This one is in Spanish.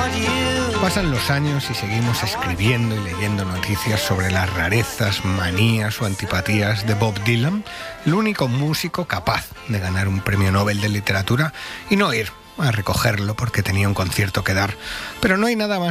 Pasan los años y seguimos escribiendo y leyendo noticias sobre las rarezas, manías o antipatías de Bob Dylan, el único músico capaz de ganar un premio Nobel de literatura y no ir a recogerlo porque tenía un concierto que dar. Pero no hay nada más